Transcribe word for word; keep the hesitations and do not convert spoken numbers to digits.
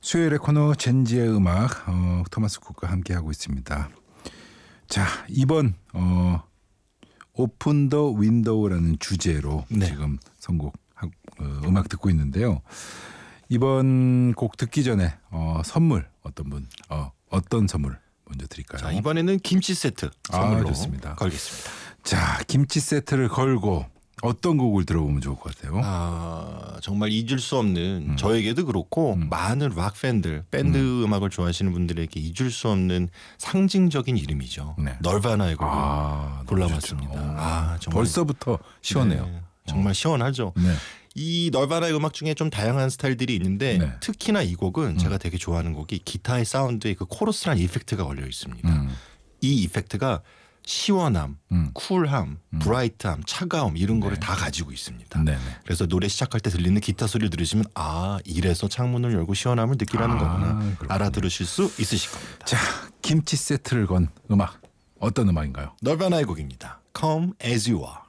수요일의 코너 젠지의 음악 어, 토마스 쿡과 함께하고 있습니다. 자, 이번 어, 오픈 더 윈도우라는 주제로 네. 지금 선곡 어, 음악 듣고 있는데요. 이번 곡 듣기 전에 어, 선물 어떤 분 어, 어떤 선물 먼저 드릴까요? 자, 이번에는 김치 세트 선물로 아, 좋습니다. 걸겠습니다. 자, 김치 세트를 걸고 어떤 곡을 들어보면 좋을 것 같아요? 아, 정말 잊을 수 없는 음. 저에게도 그렇고 음. 많은 락 팬들, 밴드 음. 음악을 좋아하시는 분들에게 잊을 수 없는 상징적인 이름이죠. 네. 널바나의 곡을 아, 골라봤습니다. 아, 정말 벌써부터 시원해요. 네, 정말 어. 시원하죠. 네. 이 널바나의 음악 중에 좀 다양한 스타일들이 있는데 네. 특히나 이 곡은 음. 제가 되게 좋아하는 곡이 기타의 사운드에 그 코러스라는 이펙트가 걸려 있습니다. 음. 이 이펙트가 시원함, 음. 쿨함, 음. 브라이트함, 차가움 이런 네. 거를 다 가지고 있습니다. 네네. 그래서 노래 시작할 때 들리는 기타 소리를 들으시면 아, 이래서 창문을 열고 시원함을 느끼라는 아, 거구나 그렇군요. 알아들으실 수 있으실 겁니다. 자, 김치 세트를 건 음악 어떤 음악인가요? 널바나의 곡입니다. Come as you are.